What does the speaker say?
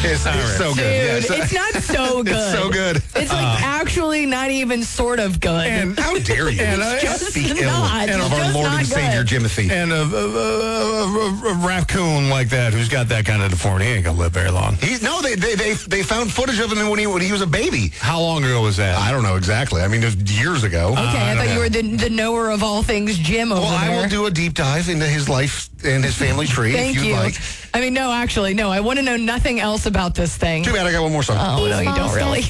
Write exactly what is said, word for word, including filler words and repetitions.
It's, it's so good. Dude, Yeah, it's not so good. It's so good. It's like actually not even sort of good. And how dare you? And, uh, just speak not. ill It's of our just Lord not and Savior, good. Jimothy. And a, a, a, a, a raccoon like that who's got that kind of deformity, he ain't going to live very long. He's no, they, they they they found footage of him when he when he was a baby. How long ago was that? I don't know exactly. I mean, it was years ago. Okay, I, I don't thought you know. were the, the knower of all things Jim over Well, I there. will do a deep dive into his life and his family tree Thank if you'd you. like. I mean, no, actually, no. I want to know nothing else about this thing. Too bad I got one more song. Oh, no, you don't really.